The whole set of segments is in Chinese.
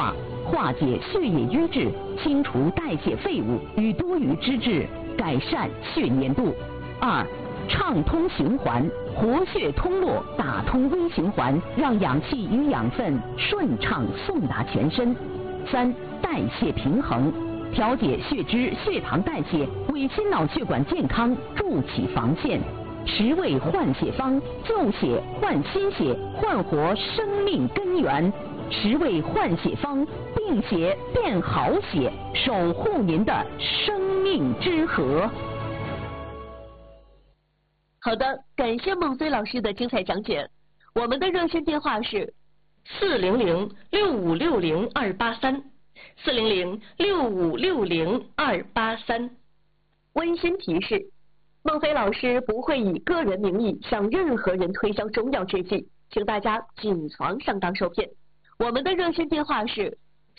化，化解血液瘀滞，清除代谢废物与多余脂质，改善血粘度。2、畅通循环，活血通络，打通微循环，让氧气与养分顺畅送达全身。3、代谢平衡，调节血脂、血糖代谢，为心脑血管健康筑起防线。10味换血方，救血换心血，焕活生命根源。10味换血方，病血变好血，守护您的生命之河。 好的，感谢孟飞老师的精彩讲解。我们的热线电话是400-6560-283，400-6560-283。温馨提示：孟飞老师不会以个人名义向任何人推销中药制剂，请大家谨防上当受骗。我们的热线电话是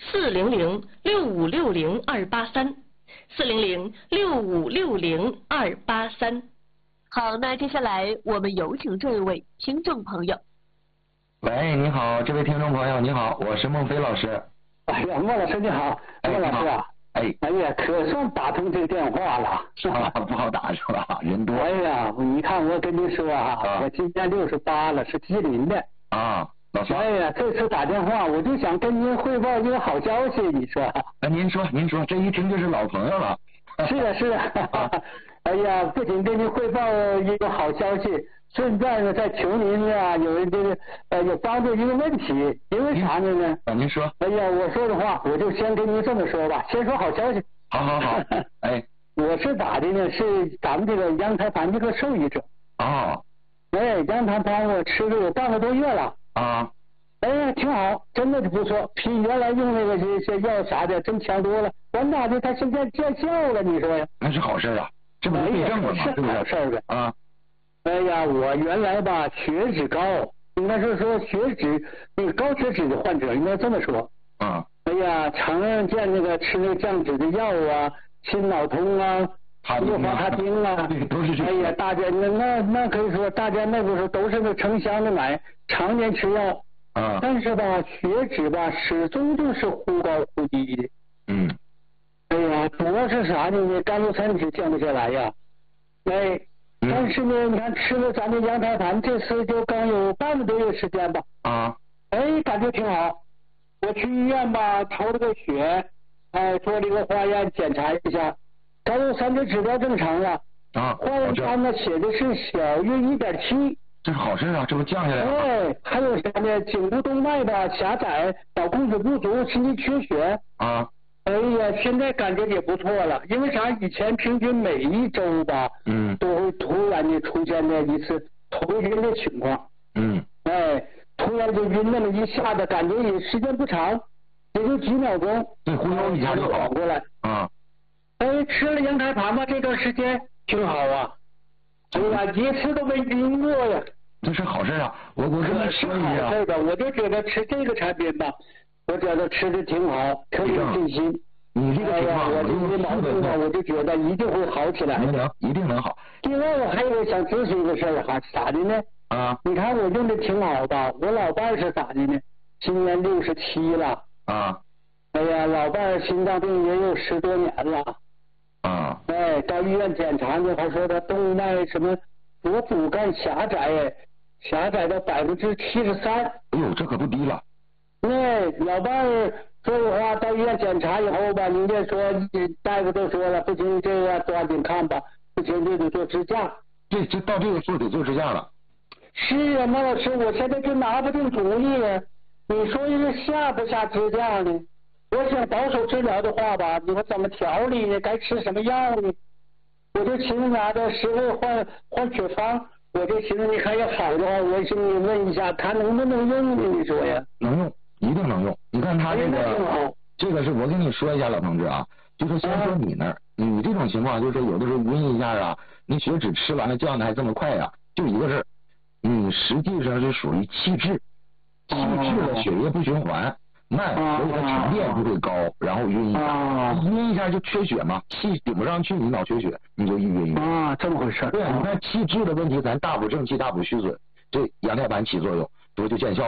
400-6560-283，400-6560-283。好，那接下来我们有请这位听众朋友。 喂，你好，这位听众朋友，你好，我是孟飞老师。 哎呀，孟老师你好，孟老师啊。哎呀，可算打通这个电话了，是吧？ 不好打是吧？人多。 哎呀，你看我跟你说啊，我今年68了，是吉林的。 啊，老师。 哎呀，这次打电话我就想跟您汇报一个好消息，你说？ 您说，这一听就是老朋友了。 是啊是啊。哎呀，不仅跟您汇报一个好消息，顺便呢再求您啊有帮助一个问题，因为啥呢？ 您说。 哎呀，我说的话我就先跟您这么说吧，先说好消息。 好。哎， 我是咋的呢？是咱们这个羊胎盘这个受益者。 哦。 哎，羊胎盘我吃了有半个多月了。 啊。 哎呀，挺好，真的不错，比原来用那个这些药啥的真强多了。完咋的？他现在见效了，你说呀？ 那是好事啊。这不是对症了吗？ 是好事呗啊！ 哎呀，我原来吧血脂高，应该是说血脂那个高血脂的患者，应该这么说。 啊。 哎呀，常见那个吃那个降脂的药啊，心脑通啊，六方他汀啊， 都是这。 哎呀，大家那可以说大家那个时候都是那成箱的买，常年吃药。 啊。 但是吧，血脂吧始终都是忽高忽低的。 嗯。 哎呀，主要是啥呢？甘露参酯降不下来呀。哎，但是呢，你看吃了咱的羊胎盘，这次就刚有半个多月时间吧。 啊。 哎，感觉挺好。我去医院吧，抽了个血，哎，做了一个化验检查一下，甘露参酯指标正常了。 啊。 化验单呢写的是小于1.7。 这是好事啊，这不降下来了。 哎，还有啥呢？颈部动脉吧狭窄，脑供血不足，心肌缺血。 啊。 哎呀，现在感觉也不错了，因为啥？以前平均每一周吧，都会突然的出现了一次头晕的情况。哎，突然就晕那么一下子，感觉也时间不长，也就几秒钟， 对，忽悠一下就好过来。 啊。 哎，吃了羊胎盘吧，这段时间挺好啊。哎呀，一次都没晕过呀。 这是好事啊！我跟你说一下。 这个我就觉得吃这个产品吧。我觉得吃的挺好，特别有信心。 你这个情况， 我这个毛病呢，我就觉得一定会好起来。 一定能好。 另外，我还有想咨询一个事儿哈，咋的呢？ 啊。 你看我用的挺好吧？我老伴儿是咋的呢？今年67了。 啊。 哎呀，老伴儿心脏病也有10多年了。 啊。 哎，到医院检查呢，还说他动脉什么左主干狭窄到73%。 哎呦，这可不低了。 那老伴儿说的话，到医院检查以后吧，人家说大夫都说了，不行，这个抓紧看吧，不行就得做支架。 这到这个时候得做支架了。 是啊，孟老师，我现在就拿不定主意啊。你说这个下不下支架呢？我想保守治疗的话吧，你说怎么调理呢？该吃什么药呢？我就寻思拿着10味换血方，我就寻思你看要好的话，我寻思问一下，他能不能用呢？你说呀？ 能用。一定能用，你看他这个是我跟你说一下，老同志啊，就是先说你那儿，你这种情况就是有的时候晕一下啊，你血脂吃完了降的还这么快呀，就一个事儿，你实际上是属于气滞的血液不循环慢，所以它沉淀就会高，然后晕一下就缺血嘛，气顶不上去，你脑缺血，你就晕啊，这么回事。 对，你看气滞的问题，咱大补正气，大补虚损，这羊胎盘起作用，不就见效了吗？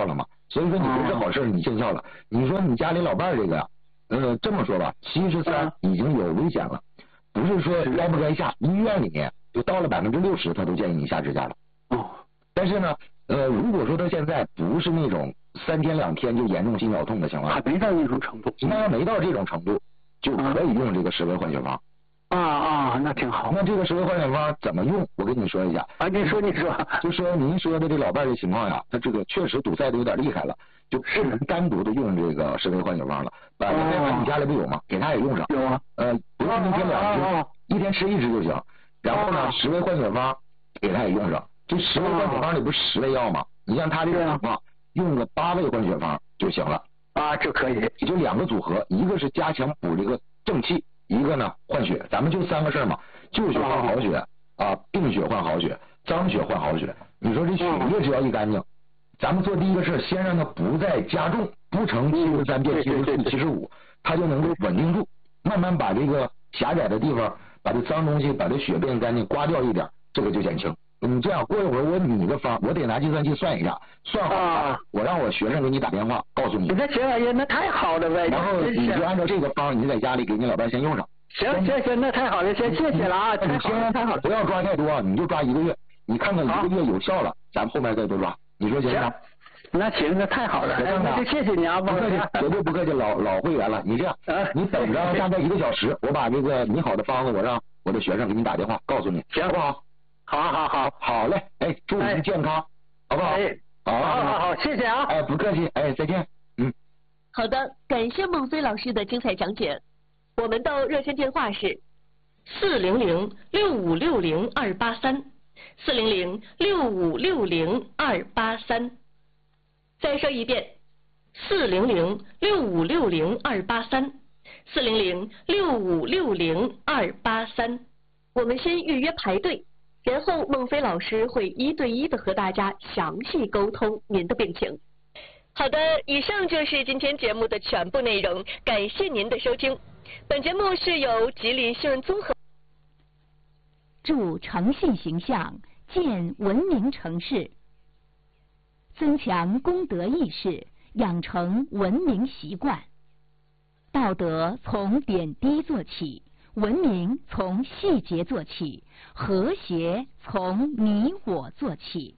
所以说你不是好事，你见效了。你说你家里老伴儿这个呀，这么说吧，73已经有危险了，不是说该不该下，医院里面就到了60%，他都建议你下支架了。但是呢，如果说他现在不是那种3天2天就严重心绞痛的情况， 还没到那种程度， 那要没到这种程度，就可以用这个10味换血方。 那挺好。 那这个10味换血方怎么用？我跟你说一下。 你说。 就说您说的这老伴儿的情况呀，他这个确实堵塞的有点厉害了，就不能单独的用这个10味换血方了。把你家里不有吗？给他也用上。 有啊。 不是1天2支，一天吃1支就行。然后呢，10味换血方给他也用上。这10味换血方里不是10味药吗？你像他这个情况，用个8味换血方就行了。 就可以。 也就2个组合，一个是加强补这个正气，一个呢换血。咱们就3个事儿嘛，旧血换好血病血换好血，脏血换好血。你说这血液只要一干净，咱们做第一个事，先让它不再加重，不成73变74、75，它就能够稳定住，慢慢把这个狭窄的地方，把这脏东西，把这血变干净，刮掉一点，这个就减轻。你这样，过一会儿我拟个方，我得拿计算器算一下，算好我让我学生给你打电话告诉你。 那行，哎呀，那太好了呗。 然后你就按照这个方，你在家里给你老伴先用上。 行，那太好了，先谢谢了啊。 你太好了，不要抓太多，你就抓1个月，你看看1个月有效了，咱后面再多抓，你说行不行？ 那行，那太好了，那就谢谢你啊， 不客气，绝对不客气，老会员了。你这样，你等着大概1个小时，我把这个拟好的方子，我让我的学生给你打电话告诉你， 行不好？好嘞，祝你健康，好不好？ 好，谢谢啊。 不客气，再见。 好的，感谢孟飞老师的精彩讲解。我们的热线电话是400-6560-283，400-6560-283。再说一遍，400-6560-283，400-6560-283。我们先预约排队，然后孟飞老师会1对1的和大家详细沟通您的病情。好的，以上就是今天节目的全部内容，感谢您的收听。本节目是由吉林新闻综合助诚信形象，建文明城市，增强公德意识，养成文明习惯。道德从点滴做起，文明从细节做起，和谐从你我做起。